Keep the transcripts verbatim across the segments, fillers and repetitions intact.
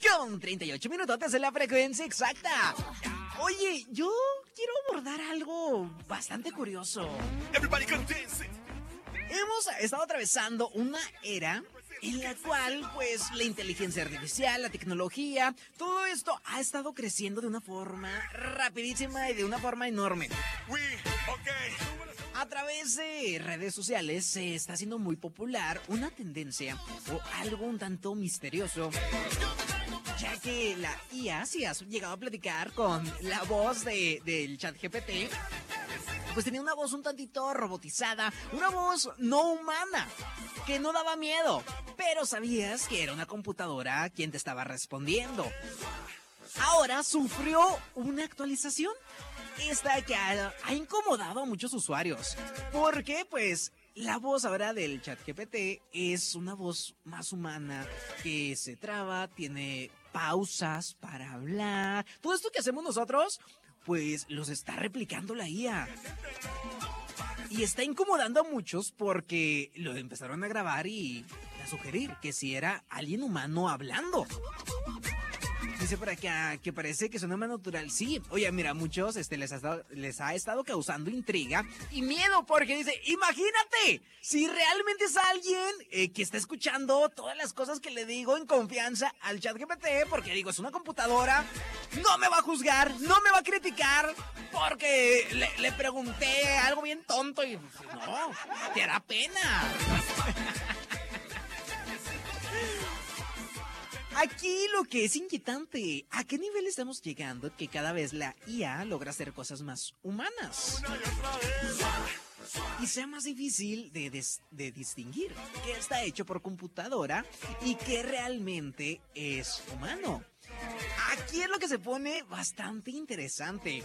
Con treinta y ocho minutos en la frecuencia exacta. Oye, yo quiero abordar algo bastante curioso. Hemos estado atravesando una era en la cual, pues, la inteligencia artificial, la tecnología, todo esto ha estado creciendo de una forma rapidísima y de una forma enorme. A través de redes sociales se está haciendo muy popular una tendencia o algo un tanto misterioso, ya que la I A, si has llegado a platicar con la voz de, del ChatGPT, pues tenía una voz un tantito robotizada, una voz no humana, que no daba miedo, pero sabías que era una computadora quien te estaba respondiendo. Ahora sufrió una actualización, esta que ha, ha incomodado a muchos usuarios, porque pues la voz ahora del ChatGPT es una voz más humana, que se traba, tiene pausas para hablar. Todo esto que hacemos nosotros, pues los está replicando la I A. Y está incomodando a muchos porque lo empezaron a grabar y a sugerir que si era alguien humano hablando. Dice por acá que parece que suena más natural. Sí, oye, mira, a muchos este, les, ha estado, les ha estado causando intriga y miedo porque dice, imagínate, si realmente es alguien eh, que está escuchando todas las cosas que le digo en confianza al ChatGPT, porque digo, es una computadora, no me va a juzgar, no me va a criticar, porque le, le pregunté algo bien tonto y no, te hará pena. Aquí lo que es inquietante, ¿a qué nivel estamos llegando que cada vez la I A logra hacer cosas más humanas? Y sea más difícil de, des, de distinguir qué está hecho por computadora y qué realmente es humano. Aquí es lo que se pone bastante interesante.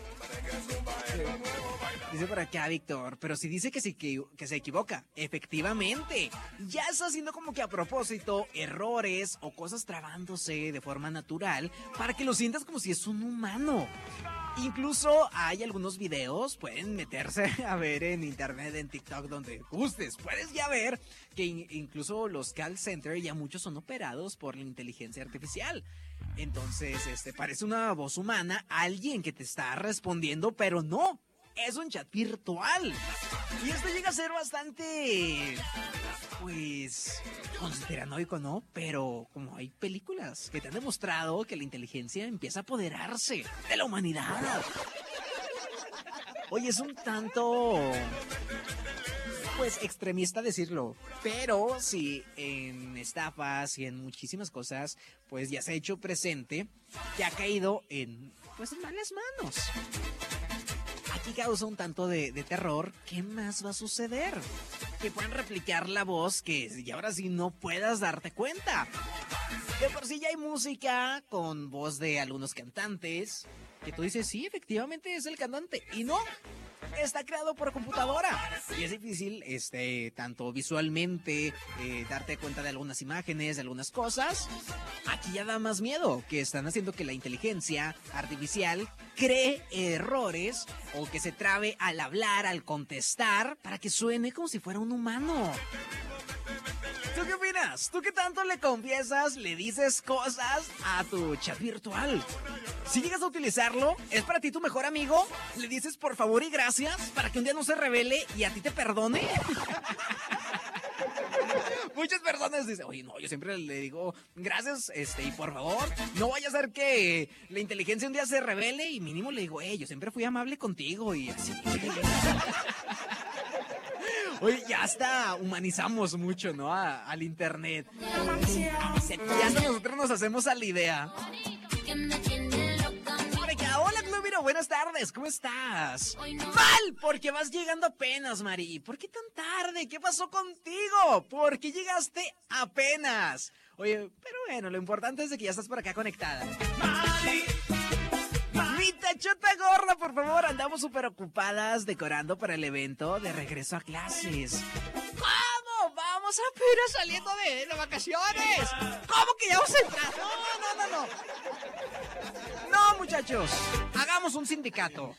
Dice por acá Víctor, pero si dice que se, que se equivoca, efectivamente, ya está haciendo como que a propósito errores o cosas trabándose de forma natural para que lo sientas como si es un humano. Incluso hay algunos videos, pueden meterse a ver en internet, en TikTok, donde gustes. Puedes ya ver que in- incluso los call centers ya muchos son operados por la inteligencia artificial. Entonces, este, parece una voz humana, alguien que te está respondiendo, pero no, es un chat virtual. Y esto llega a ser bastante, pues, conspiranoico, ¿no? Pero como hay películas que te han demostrado que la inteligencia empieza a apoderarse de la humanidad. Oye, es un tanto, pues, extremista decirlo, pero sí, en estafas y en muchísimas cosas, pues ya se ha hecho presente que ha caído en, pues, en malas manos. Aquí causa un tanto de, de terror. ¿Qué más va a suceder? Que puedan replicar la voz que y ahora sí no puedas darte cuenta. De por sí ya hay música con voz de algunos cantantes que tú dices, sí, efectivamente es el cantante. Y no, está creado por computadora. Y es difícil, este, tanto visualmente, eh, darte cuenta de algunas imágenes, de algunas cosas. Aquí ya da más miedo, que están haciendo que la inteligencia artificial cree errores o que se trabe al hablar, al contestar, para que suene como si fuera un humano. ¿Tú qué opinas? ¿Tú qué tanto le confiesas, le dices cosas a tu chat virtual? Si llegas a utilizarlo, ¿es para ti tu mejor amigo? ¿Le dices por favor y gracias para que un día no se revele y a ti te perdone? Muchas personas dicen, oye, no, yo siempre le digo gracias, este, y por favor, no vaya a ser que la inteligencia un día se revele y mínimo le digo, hey, yo siempre fui amable contigo y así. Oye, ya hasta humanizamos mucho, ¿no? A, al internet. Ya hasta nosotros nos hacemos a la idea. Hola, Glumiro, buenas tardes, ¿cómo estás? Mal, porque vas llegando apenas, Mari. ¿Por qué tan tarde? ¿Qué pasó contigo? ¿Por qué llegaste apenas? Oye, pero bueno, lo importante es de que ya estás por acá conectada. Mari. Mi tachota gorda, por favor, andamos súper ocupadas decorando para el evento de regreso a clases. ¿Cómo? Vamos apenas saliendo de, de vacaciones. ¿Cómo que ya vamos a entrar? No, no, no, no. No, muchachos, hagamos un sindicato.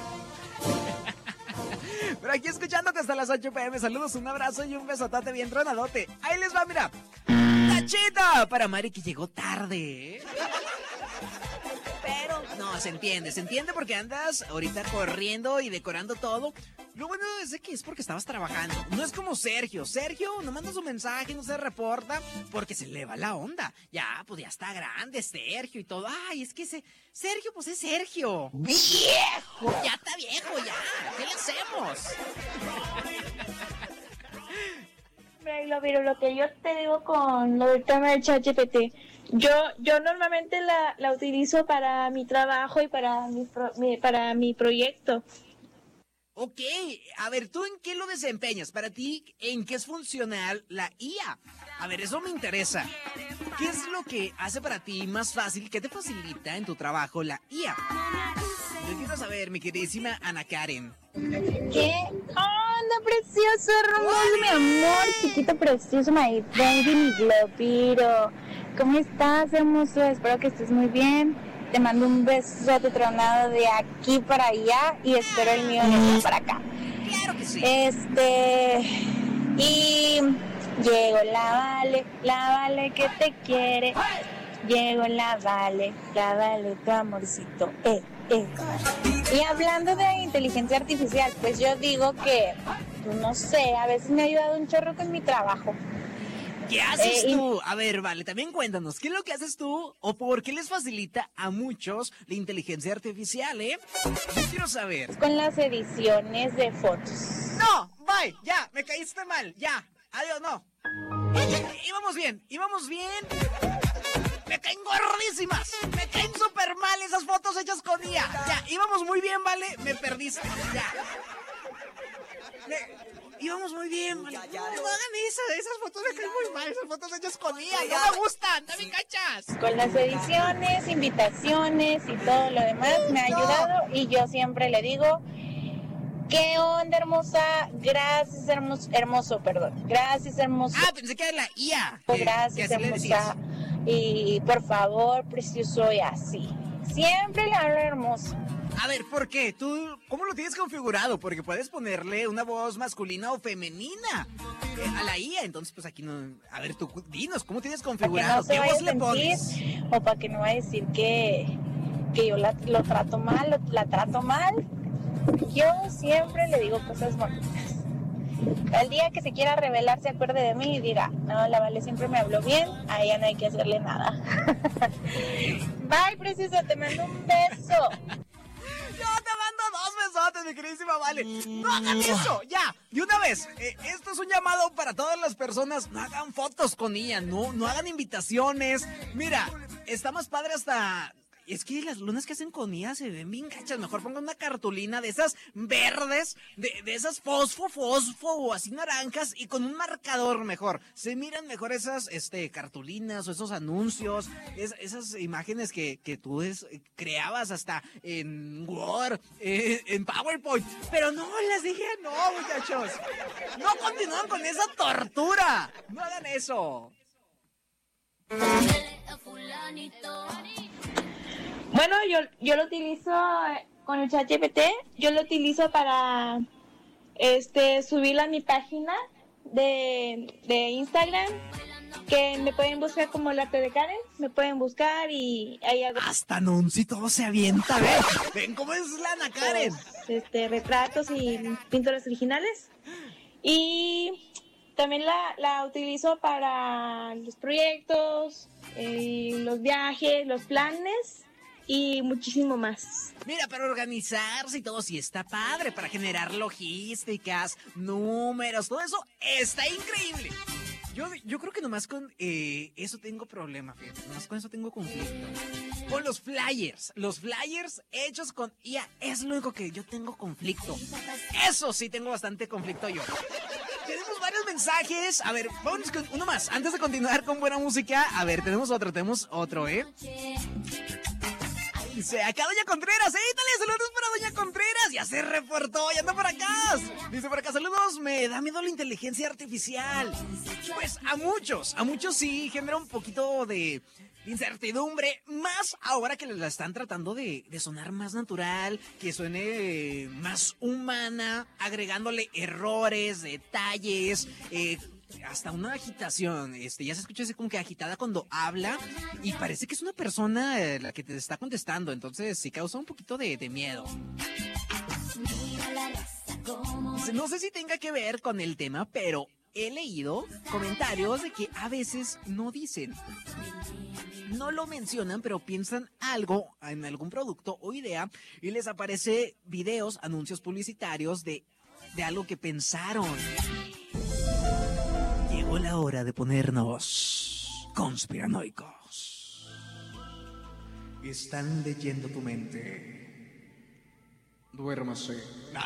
Pero aquí escuchándote hasta las ocho pm. Saludos, un abrazo y un besotote bien tronadote. Ahí les va, mira. Cacheta para Mari que llegó tarde. Pero no, se entiende, se entiende porque andas ahorita corriendo y decorando todo. Lo bueno es de que es porque estabas trabajando. No es como Sergio. Sergio no manda su mensaje, no se reporta porque se le va la onda. Ya, pues ya está grande Sergio y todo. Ay, es que ese Sergio, pues es Sergio. ¡Viejo! Ya está viejo, ya. ¿Qué le hacemos? Lo, pero lo que yo te digo con lo del tema del ChatGPT, yo yo normalmente la, la utilizo para mi trabajo y para mi, pro, mi para mi proyecto. Ok, a ver, ¿tú en qué lo desempeñas? Para ti, ¿en qué es funcional la I A? A ver, eso me interesa. ¿Qué es lo que hace para ti más fácil, qué te facilita en tu trabajo la I A? Yo quiero saber, mi queridísima Ana Karen. ¿Qué onda, precioso, hermoso, mi amor, chiquito precioso, my baby, mi globiro? ¿Cómo estás, hermoso? Espero que estés muy bien. Te mando un besote tronado de aquí para allá y espero el mío de allá para acá. Claro que sí. Este, y llegó la Vale, la Vale que te quiere. Llegó la Vale, la Vale, tu amorcito, eh, eh. Y hablando de inteligencia artificial, pues yo digo que, no sé, a veces me ha ayudado un chorro con mi trabajo. ¿Qué haces eh, tú? A ver, vale, también cuéntanos, ¿qué es lo que haces tú o por qué les facilita a muchos la inteligencia artificial, eh? Yo quiero saber. Con las ediciones de fotos. No, bye, ya, me caíste mal, ya, adiós, no. Íbamos bien, íbamos bien. Me caen gordísimas, me caen súper mal esas fotos hechas con I A. Ya, íbamos muy bien, vale, me perdiste, ya. Me... Íbamos muy bien, vale. No, no hagan eso, esas fotos me caen muy mal, esas fotos hechas con I A, no me gustan, no me cachas. Con las ediciones, invitaciones y todo lo demás me ha ayudado y yo siempre le digo, ¿qué onda, hermosa? Gracias, hermoso, hermoso, perdón. Gracias, hermoso. Ah, pensé que era la I A. Que, Gracias, que hermosa. Y por favor, precioso, y así. Siempre le hablo hermoso. A ver, ¿por qué? ¿Tú cómo lo tienes configurado? Porque puedes ponerle una voz masculina o femenina eh, a la I A. Entonces, pues aquí no... A ver, tú dinos, ¿cómo tienes configurado? No ¿Qué voz le pones? O para que no vaya a decir que, que yo la, lo trato mal, lo, la trato mal. Yo siempre le digo cosas bonitas. El día que se quiera revelar, se acuerde de mí y diga, no, la Vale siempre me habló bien, a ella no hay que hacerle nada. Bye, preciosa, te mando un beso. Yo te mando dos besotes, mi queridísima Vale. No hagan eso, ya, de una vez. Eh, esto es un llamado para todas las personas. No hagan fotos con ella, no, no hagan invitaciones. Mira, está más padre hasta... Es que las lunas que hacen con I A se ven bien gachas. Mejor pongan una cartulina de esas verdes, de, de esas fosfo, fosfo o así naranjas y con un marcador mejor. Se miran mejor esas este, cartulinas o esos anuncios, es, esas imágenes que, que tú es, creabas hasta en Word, eh, en PowerPoint. Pero no, las dije no, muchachos. No continúan con esa tortura. No hagan eso. Bueno, yo, yo lo utilizo con el ChatGPT, yo lo utilizo para este subirlo a mi página de, de Instagram, que me pueden buscar como el arte de Karen, me pueden buscar y ahí hago... Hasta anuncio todo se avienta, ven, ven cómo es la Ana Karen. Este, retratos y pinturas originales. Y también la, la utilizo para los proyectos, eh, los viajes, los planes... y muchísimo más. Mira, para organizarse y todo sí está padre, para generar logísticas, números, todo eso está increíble. Yo, yo creo que nomás con eh, eso tengo problema, fíjate, nomás con eso tengo conflicto. Con los flyers, los flyers hechos con I A es lo único que yo tengo conflicto. Eso sí tengo bastante conflicto yo. Tenemos varios mensajes. A ver, vamos con uno más. Antes de continuar con buena música, a ver, tenemos otro, tenemos otro, ¿eh? Dice, acá Doña Contreras, ¡eh, dale, saludos para Doña Contreras! Ya se reportó, ya anda por acá. Dice por acá, saludos, me da miedo la inteligencia artificial. Pues a muchos, a muchos sí genera un poquito de incertidumbre, más ahora que la están tratando de, de sonar más natural, que suene más humana, agregándole errores, detalles, eh, hasta una agitación, este, ya se escucha así como que agitada cuando habla y parece que es una persona eh, la que te está contestando, entonces sí causa un poquito de, de miedo. No sé si tenga que ver con el tema, pero he leído comentarios de que a veces no dicen, no lo mencionan, pero piensan algo en algún producto o idea y les aparece videos, anuncios publicitarios de, de algo que pensaron. Llegó la hora de ponernos conspiranoicos. Están leyendo tu mente. Duérmase.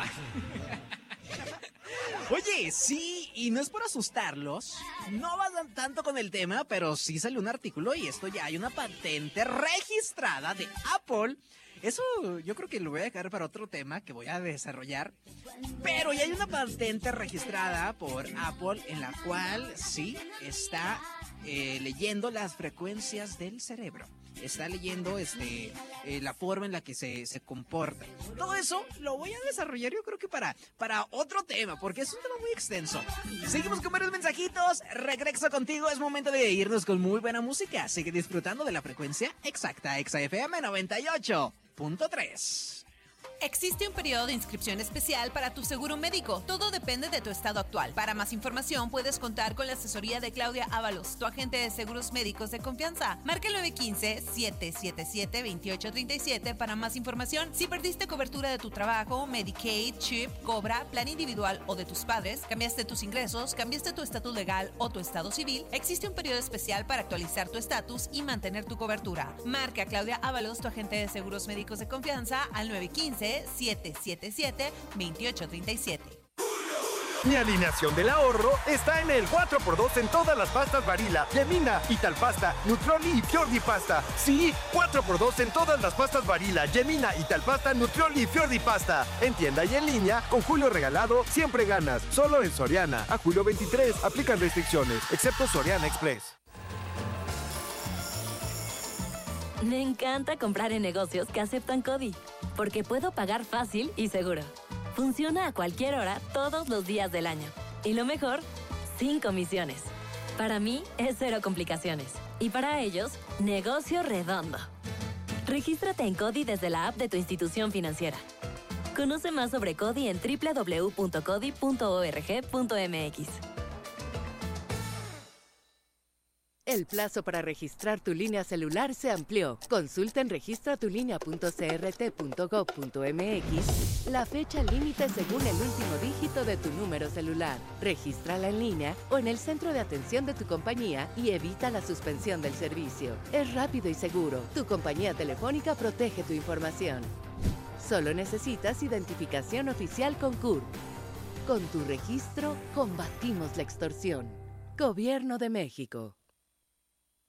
Oye, sí, y no es por asustarlos, no va tanto con el tema, pero sí salió un artículo y esto ya hay una patente registrada de Apple. Eso yo creo que lo voy a dejar para otro tema que voy a desarrollar, pero ya hay una patente registrada por Apple en la cual sí está eh, leyendo las frecuencias del cerebro. Está leyendo este eh, la forma en la que se, se comporta. Todo eso lo voy a desarrollar yo creo que para, para otro tema, porque es un tema muy extenso. Seguimos con varios mensajitos. Regreso contigo. Es momento de irnos con muy buena música. Sigue disfrutando de la frecuencia exacta. Exa F M noventa y ocho punto tres. Existe un periodo de inscripción especial para tu seguro médico. Todo depende de tu estado actual. Para más información, puedes contar con la asesoría de Claudia Ábalos, tu agente de seguros médicos de confianza. Marca el nueve uno cinco, siete siete siete, dos ocho tres siete para más información. Si perdiste cobertura de tu trabajo, Medicaid, Chip, Cobra, plan individual o de tus padres, cambiaste tus ingresos, cambiaste tu estatus legal o tu estado civil, existe un periodo especial para actualizar tu estatus y mantener tu cobertura. Marca a Claudia Ábalos, tu agente de seguros médicos de confianza, al nueve uno cinco, siete siete siete, dos ocho tres siete. Mi alineación del ahorro está en el cuatro por dos en todas las pastas Barilla, Yemina, Italpasta, Nutrioli y Fiordi Pasta. Sí, cuatro por dos en todas las pastas Barilla, Yemina, Italpasta, Nutrioli y Fiordi Pasta. En tienda y en línea, con Julio Regalado, siempre ganas. Solo en Soriana. A julio veintitrés, aplican restricciones, excepto Soriana Express. Me encanta comprar en negocios que aceptan CODI, porque puedo pagar fácil y seguro. Funciona a cualquier hora, todos los días del año. Y lo mejor, sin comisiones. Para mí, es cero complicaciones. Y para ellos, negocio redondo. Regístrate en CODI desde la app de tu institución financiera. Conoce más sobre CODI en doble u doble u doble u punto codi punto org punto m x. El plazo para registrar tu línea celular se amplió. Consulta en registra tu línea punto c r t punto gov punto m x la fecha límite según el último dígito de tu número celular. Regístrala en línea o en el centro de atención de tu compañía y evita la suspensión del servicio. Es rápido y seguro. Tu compañía telefónica protege tu información. Solo necesitas identificación oficial con C U R. Con tu registro, combatimos la extorsión. Gobierno de México.